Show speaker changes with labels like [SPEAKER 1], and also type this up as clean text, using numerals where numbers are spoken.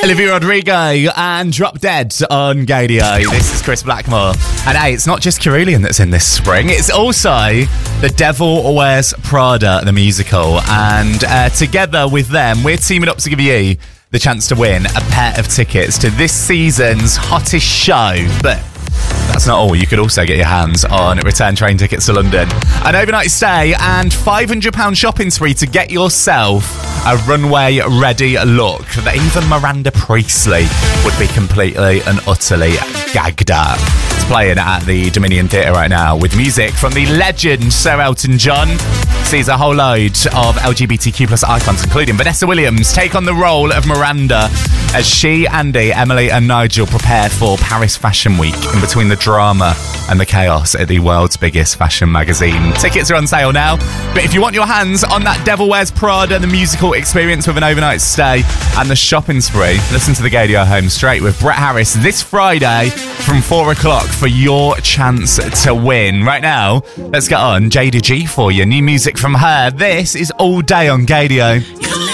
[SPEAKER 1] Olivia Rodrigo and Drop Dead on Gadio. This is Chris Blackmore. And hey, it's not just Cerulean that's in this spring, it's also The Devil Wears Prada, the musical. And together with them, we're teaming up to give you the chance to win a pair of tickets to this season's hottest show. But that's not all. You could also get your hands on return train tickets to London, an overnight stay, and £500 shopping spree to get yourself a runway ready look that even Miranda Priestley would be completely and utterly gagged at. It's playing at the Dominion Theatre right now with music from the legend Sir Elton John. Sees a whole load of LGBTQ plus icons, including Vanessa Williams, take on the role of Miranda as she, Andy, Emily and Nigel prepare for Paris Fashion Week in between the drama and the chaos at the world's biggest fashion magazine. Tickets are on sale now, but if you want your hands on that Devil Wears Prada, the musical experience with an overnight stay and the shopping spree, listen to the Gadio Home Straight with Brett Harris this Friday from 4 o'clock for your chance to win. Right now, let's get on Jada G for you. New music from her. This is All Day on Gadio.